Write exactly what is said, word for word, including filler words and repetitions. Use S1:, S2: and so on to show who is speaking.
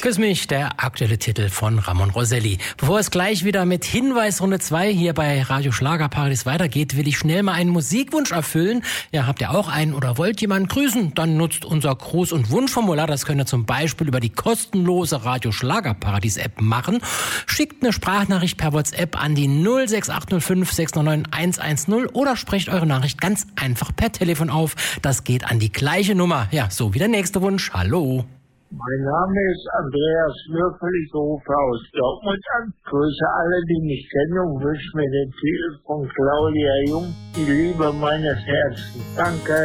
S1: Küss mich, der aktuelle Titel von Ramon Roselli. Bevor es gleich wieder mit Hinweisrunde zwei hier bei Radio Schlagerparadies weitergeht, will ich schnell mal einen Musikwunsch erfüllen. Ja, habt ihr auch einen oder wollt jemanden grüßen? Dann nutzt unser Gruß- und Wunschformular. Das könnt ihr zum Beispiel über die kostenlose Radio Schlagerparadies App machen. Schickt eine Sprachnachricht per WhatsApp an die null sechs acht null fünf sechs neun neun eins eins null oder sprecht eure Nachricht ganz einfach per Telefon auf. Das geht an die gleiche Nummer. Ja, so wie der nächste Wunsch. Hallo.
S2: Mein Name ist Andreas Würfel, ich rufe aus Dortmund an. Grüße alle, die mich kennen und wünsche mir den Titel von Claudia Jung, die Liebe meines Herzens. Danke.